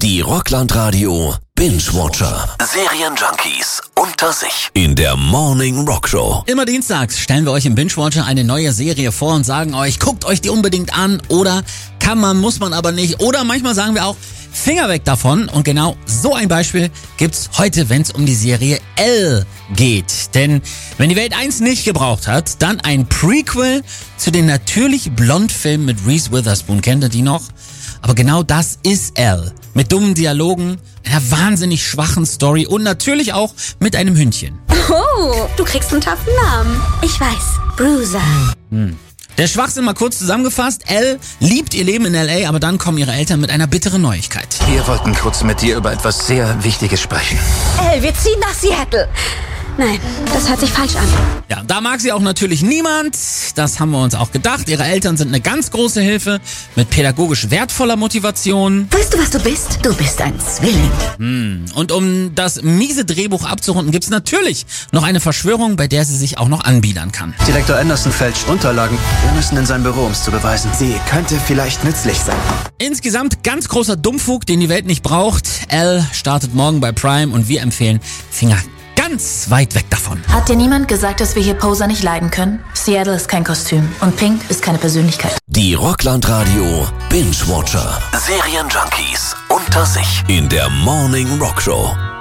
Die Rockland-Radio Binge-Watcher. Serienjunkies unter sich in der Morning Rock Show. Immer dienstags stellen wir euch im Binge-Watcher eine neue Serie vor und sagen euch, guckt euch die unbedingt an oder kann man, muss man aber nicht. Oder manchmal sagen wir auch, Finger weg davon. Und genau so ein Beispiel gibt's heute, wenn es um die Serie Elle geht. Denn wenn die Welt eins nicht gebraucht hat, dann ein Prequel zu den natürlich Blond-Filmen mit Reese Witherspoon. Kennt ihr die noch? Aber genau das ist Elle. Mit dummen Dialogen, einer wahnsinnig schwachen Story und natürlich auch mit einem Hündchen. Oh, du kriegst einen taffen Namen. Ich weiß, Bruiser. Der Schwachsinn mal kurz zusammengefasst. Elle liebt ihr Leben in L.A., aber dann kommen ihre Eltern mit einer bitteren Neuigkeit. Wir wollten kurz mit dir über etwas sehr Wichtiges sprechen. Wir ziehen nach Seattle. Nein, das hört sich falsch an. Ja, da mag sie auch natürlich niemand. Das haben wir uns auch gedacht. Ihre Eltern sind eine ganz große Hilfe mit pädagogisch wertvoller Motivation. Weißt du, was du bist? Du bist ein Zwilling. Und um das miese Drehbuch abzurunden, gibt's natürlich noch eine Verschwörung, bei der sie sich auch noch anbiedern kann. Direktor Anderson fälscht Unterlagen. Wir müssen in sein Büro, um es zu beweisen. Sie könnte vielleicht nützlich sein. Insgesamt ganz großer Dummfug, den die Welt nicht braucht. Elle startet morgen bei Prime und wir empfehlen Finger ganz weit weg davon. Hat dir niemand gesagt, dass wir hier Poser nicht leiden können? Seattle ist kein Kostüm und Pink ist keine Persönlichkeit. Die Rockland-Radio Binge-Watcher. Serienjunkies unter sich in der Morning Rock Show.